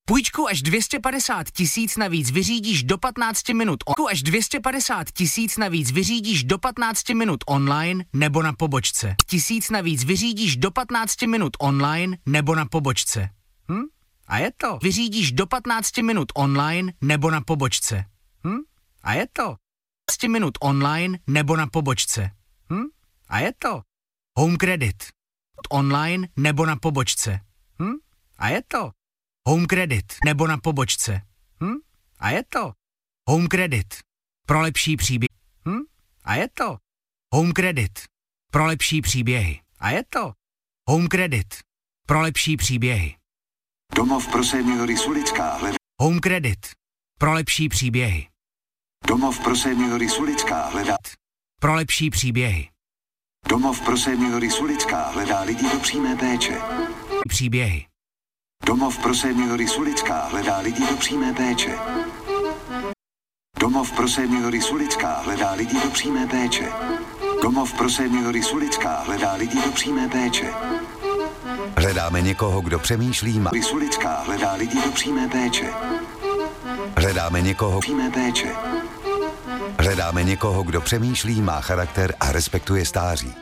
Půjčku až 250 000 navíc vyřídíš do 15 minut. Až 250 000 navíc vyřídíš do 15 minut online nebo na pobočce. 1000 navíc vyřídíš do 15 minut online nebo na pobočce. A je to. Vyřídíš do 15 minut online nebo na pobočce. A je to. 15 minut online nebo na pobočce. A je to. Home Credit. Online nebo na pobočce. A je to. Home Credit nebo na pobočce. A je to. Home Credit. Pro lepší příběhy. A je to. Home Credit. Pro lepší příběhy. A je to. Home Credit. Pro lepší příběhy. Domov pro seniory Sulická hledá. Home Credit. Pro lepší příběhy. Domov pro seniory Sulická hledá. Pro lepší příběhy. Domov pro seniory Sulická hledá lidi do přímé péče. Příběhy. Domov pro seniory Sulická hledá lidi do přímé péče. Domov pro seniory Sulická hledá lidi do přímé péče. Domov pro seniory Sulická hledá lidi do přímé péče. Hledáme někoho, kdo přemýšlí, má... Sulická hledá lidi do přímé péče. Hledáme někoho... Přímé péče. Hledáme někoho, kdo přemýšlí, má charakter a respektuje stáří.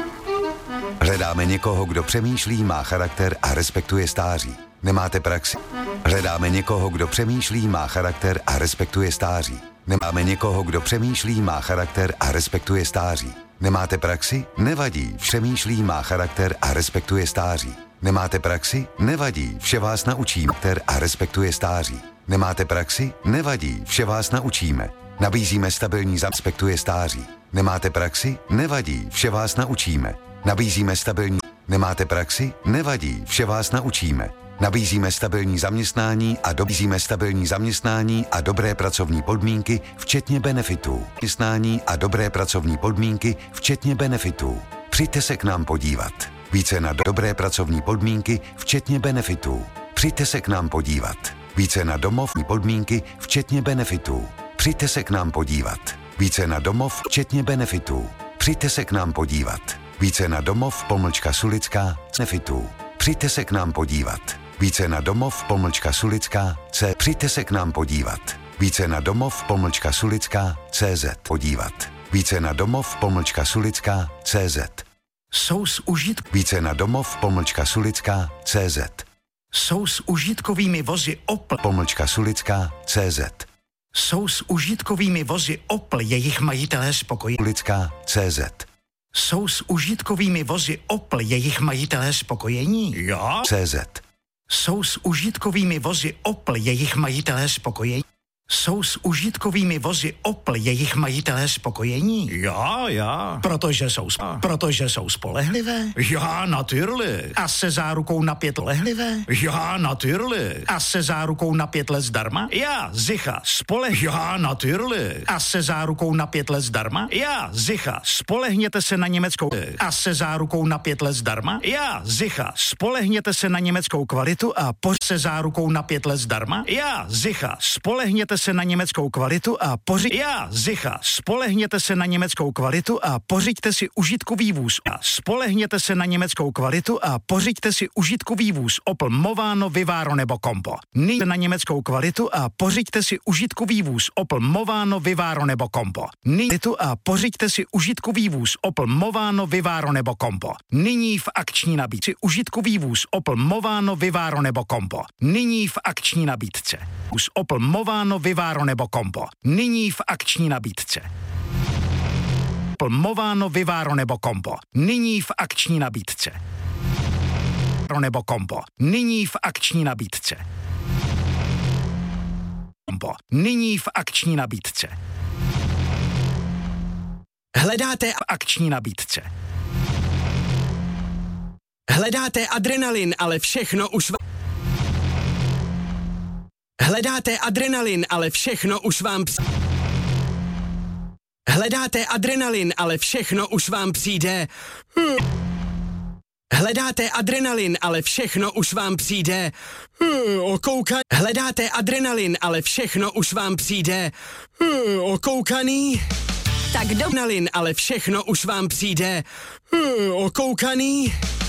Hledáme někoho, kdo přemýšlí, má charakter a respektuje stáří. Nemáte praxi? Hledáme někoho, kdo přemýšlí, má charakter a respektuje stáří. Nemáme někoho, kdo přemýšlí, má charakter a respektuje stáří. Nemáte praxi? Nevadí, přemýšlí, má charakter a respektuje stáří. Nemáte praxi? Nevadí, vše vás naučíme. Charakter a respektuje stáří. Nemáte praxi? Nevadí, vše vás naučíme. Nabízíme stabilní respektuje stáří. Nemáte praxi? Nevadí, vše vás naučíme. Nabízíme stabilní. Nemáte praxi? Nevadí, vše vás naučíme. Nabízíme stabilní zaměstnání a dobré pracovní podmínky, včetně benefitů. Zaměstnání a dobré pracovní podmínky, včetně benefitů. Přijďte se k nám podívat. Více na dobré pracovní podmínky, včetně benefitů. Přijďte se k nám podívat. Více na domovní podmínky, včetně benefitů. Přijďte se k nám podívat. Více na domov, včetně benefitů. Přijďte se k nám podívat. Více na domov _Sulická benefitů. Přijďte se k nám podívat. Více na domov _Sulická C. Přijďte se k nám podívat. Více na domov _Sulická CZ. Podívat. Více na domov _Sulická CZ. Jsou s Více na domov _Sulická CZ. Jsou s užitkovými vozy Opel. _Sulická CZ. Jsou s užitkovými vozy Opel jejich majitelé spokojení. Sulická CZ. Jsou s užitkovými vozy Opel jejich majitelé spokojení? Jo. CZ. Jsou s užitkovými vozy Opel jejich majitelé spokojení? Jsou s užitkovými vozy Opel jejich majitelé spokojení? Ja. Protože jsou spolehlivé? Ja, natürlich. A se zárukou na 5 lehlivé? Ja, natürlich. A se zárukou na 5 let zdarma? Ja, sicher. Ja, natürlich. A se zárukou na 5 let zdarma? Ja, sicher. Spolehněte se na německou a se zárukou na 5 let zdarma? Ja, sicher. Spolehněte se na německou kvalitu a se zárukou na 5 let zdarma? Ja, sicher. Spolehněte se na německou kvalitu a Ja, sicher. Spolehněte se na německou kvalitu a pořiďte si užitkový vůz. Spolehněte se na německou kvalitu a pořiďte si užitkový vůz Opel Movano, Vivaro nebo Combo. Nyní na německou kvalitu a pořiďte si užitkový vůz Opel Movano, Vivaro nebo Combo. Nyní a pořiďte si užitkový vůz Opel Movano, Vivaro nebo Combo. Nyní v akční nabídce užitkový vůz Opel Movano, Vivaro nebo Combo. Nyní v akční nabídce. Vůz Opel Movano, Vivaro nebo Combo. Nyní v akční nabídce. Opel Movano, Vivaro nebo Combo. Nyní v akční nabídce. Nebo Combo. Nyní v akční nabídce. Combo. Nyní v akční nabídce. Hledáte akční nabídce. Hledáte adrenalin, ale všechno už Hledáte adrenalin, ale všechno už vám Hledáte adrenalin, ale všechno už vám přijde. Hledáte adrenalin, ale všechno už vám přijde. Hledáte adrenalin, ale všechno už vám přijde. Okoukaný. Tak adrenalin, ale všechno už vám přijde. Okoukaný.